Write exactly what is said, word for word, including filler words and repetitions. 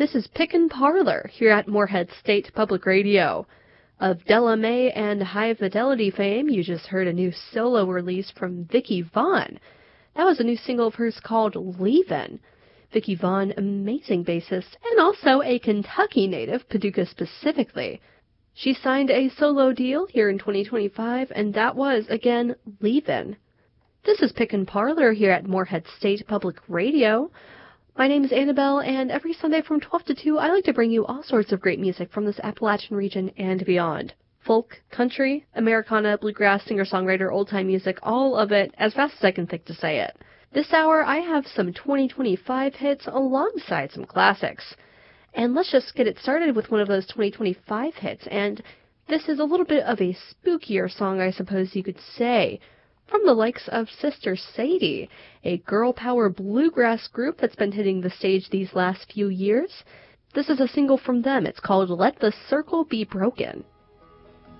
This is Pickin' Parlor here at Moorhead State Public Radio. Of Della Mae and High Fidelity fame, you just heard a new solo release from Vicki Vaughn. That was a new single of hers called Leavin'. Vicki Vaughn, amazing bassist, and also a Kentucky native, Paducah specifically. She signed a solo deal here in twenty twenty-five, and that was, again, Leavin'. This is Pickin' Parlor here at Moorhead State Public Radio. My name is Annabelle, and every Sunday from twelve to two, I like to bring you all sorts of great music from this Appalachian region and beyond. Folk, country, Americana, bluegrass, singer-songwriter, old-time music, all of it, as fast as I can think to say it. This hour, I have some twenty twenty-five hits alongside some classics. And let's just get it started with one of those twenty twenty-five hits, and this is a little bit of a spookier song, I suppose you could say, from the likes of Sister Sadie, a girl power bluegrass group that's been hitting the stage these last few years. This is a single from them. It's called Let the Circle Be Broken.